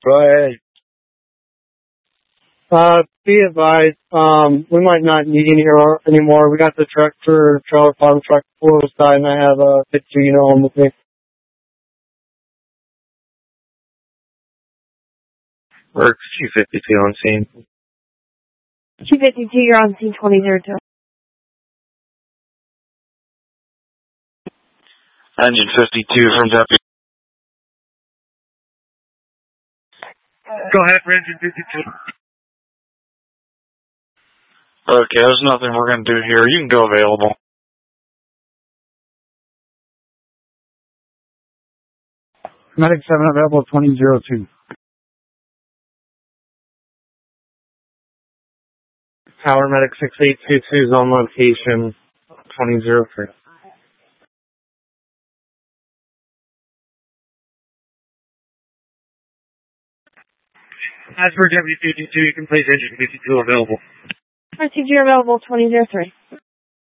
Go ahead. Be advised, we might not need any anymore. We got the tractor, trailer farm truck full side, and I have a 52 unit home with me. Works 252 on scene. 252, you're on scene 2002. Engine 52 from Deputy. Go ahead for engine 52. Okay, there's nothing we're going to do here. You can go available. Medic 7 available 2002. Power Medic 6822 is on location 2003. As for W52, you can place engine 52 available. RTG available 2003.